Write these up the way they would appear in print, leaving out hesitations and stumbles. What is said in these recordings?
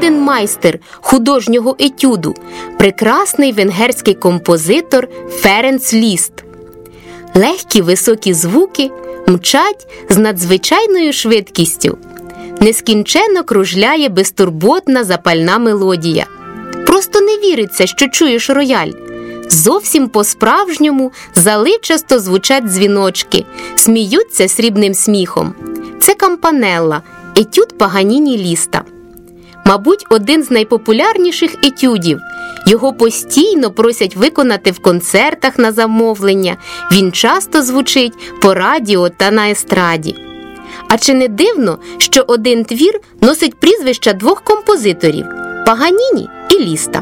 один майстер художнього етюду – прекрасний венгерський композитор Ференц Ліст. Легкі високі звуки мчать з надзвичайною швидкістю. Нескінченно кружляє безтурботна запальна мелодія. Просто не віриться, що чуєш рояль. Зовсім по-справжньому заливчасто звучать дзвіночки, сміються срібним сміхом. Це кампанелла, етюд Паганіні Ліста. Мабуть, один з найпопулярніших етюдів. Його постійно просять виконати в концертах на замовлення. Він часто звучить по радіо та на естраді. А чи не дивно, що один твір носить прізвища двох композиторів – Паганіні і Ліста?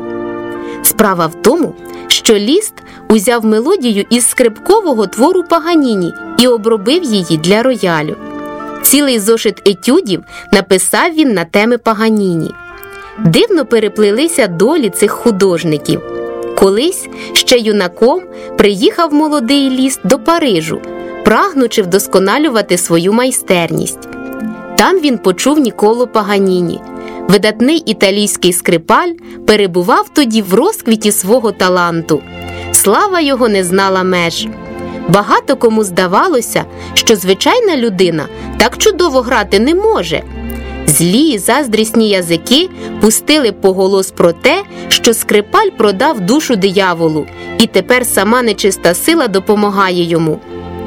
Справа в тому, що Ліст узяв мелодію із скрипкового твору Паганіні і обробив її для роялю. Цілий зошит етюдів написав він на теми Паганіні. Дивно переплилися долі цих художників. Колись, ще юнаком, приїхав молодий Ліст до Парижу, прагнучи вдосконалювати свою майстерність. Там він почув Ніколо Паганіні. Видатний італійський скрипаль перебував тоді в розквіті свого таланту. Слава його не знала меж. Багато кому здавалося, що звичайна людина так чудово грати не може. Злі, заздрісні язики пустили поголос про те, що скрипаль продав душу дияволу, і тепер сама нечиста сила допомагає йому.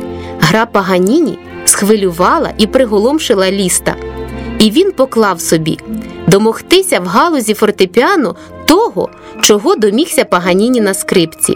Гра Паганіні схвилювала і приголомшила Ліста. І він поклав собі домогтися в галузі фортепіано того, чого домігся Паганіні на скрипці.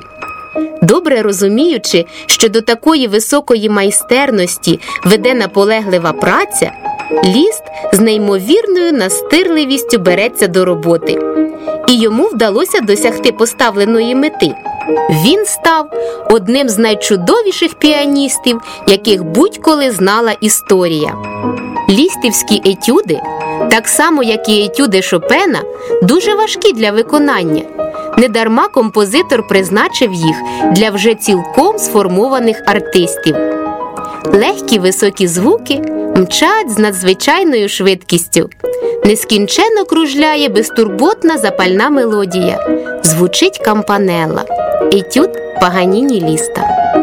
Добре розуміючи, що до такої високої майстерності веде наполеглива праця, Ліст з неймовірною настирливістю береться до роботи. І йому вдалося досягти поставленої мети. Він став одним з найчудовіших піаністів, яких будь-коли знала історія. Лістівські етюди, так само як і етюди Шопена, дуже важкі для виконання. Недарма композитор призначив їх для вже цілком сформованих артистів. Легкі високі звуки мчать з надзвичайною швидкістю. Нескінченно кружляє безтурботна запальна мелодія. Звучить кампанелла. Етюд Паганіні Ліста.